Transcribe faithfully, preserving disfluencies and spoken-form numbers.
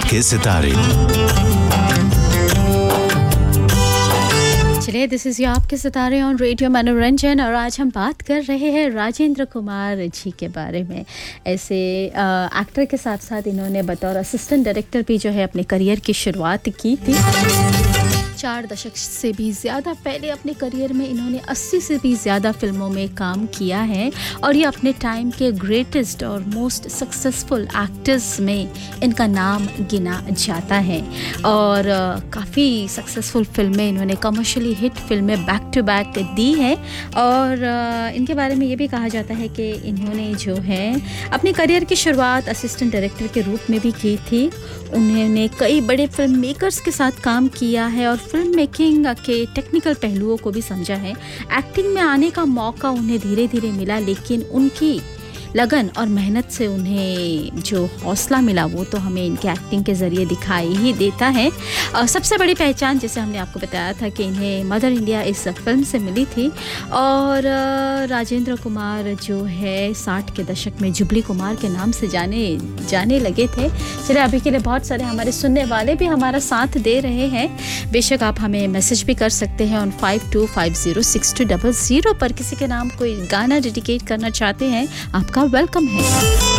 आपके सितारे। चलिए, दिस इज़ आपके सितारे ऑन रेडियो मनोरंजन और आज हम बात कर रहे हैं राजेंद्र कुमार जी के बारे में। ऐसे एक्टर के साथ साथ इन्होंने बतौर असिस्टेंट डायरेक्टर भी जो है अपने करियर की शुरुआत की थी। चार दशक से भी ज़्यादा पहले अपने करियर में इन्होंने अस्सी से भी ज़्यादा फिल्मों में काम किया है और ये अपने टाइम के ग्रेटेस्ट और मोस्ट सक्सेसफुल एक्टर्स में इनका नाम गिना जाता है। और काफ़ी सक्सेसफुल फिल्में इन्होंने कमर्शियली हिट फिल्में बैक टू बैक दी है। और इनके बारे में ये भी कहा जाता है कि इन्होंने जो है अपने करियर की शुरुआत असिस्टेंट डायरेक्टर के रूप में भी की थी। उन्होंने कई बड़े फिल्म मेकर्स के साथ काम किया है और फिल्म मेकिंग के टेक्निकल पहलुओं को भी समझा है। एक्टिंग में आने का मौका उन्हें धीरे धीरे मिला, लेकिन उनकी लगन और मेहनत से उन्हें जो हौसला मिला वो तो हमें इनके एक्टिंग के ज़रिए दिखाई ही देता है। और सबसे बड़ी पहचान, जैसे हमने आपको बताया था कि इन्हें मदर इंडिया इस फिल्म से मिली थी। और राजेंद्र कुमार जो है साठ के दशक में जुबली कुमार के नाम से जाने जाने लगे थे। चलिए, अभी के लिए बहुत सारे हमारे सुनने वाले भी हमारा साथ दे रहे हैं। बेशक आप हमें मैसेज भी कर सकते हैं on five to five zero six to double zero पर। किसी के नाम कोई गाना डेडिकेट करना चाहते हैं, आपका वेलकम है।